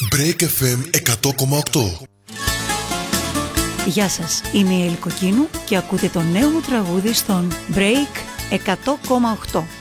Break FM 100,8. Γεια σας, είμαι η Ελικοκίνου και ακούτε το νέο μου τραγούδι στον Break 100,8.